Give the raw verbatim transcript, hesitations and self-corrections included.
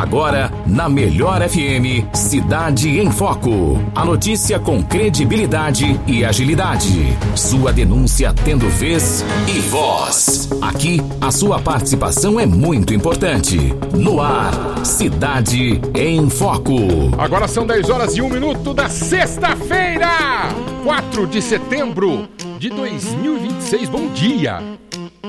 Agora, na Melhor F M, Cidade em Foco. A notícia com credibilidade e agilidade. Sua denúncia tendo vez e voz. Aqui, a sua participação é muito importante. No ar, Cidade em Foco. Agora são dez horas e um minuto da sexta-feira, quatro de setembro de dois mil e vinte e seis. Bom dia.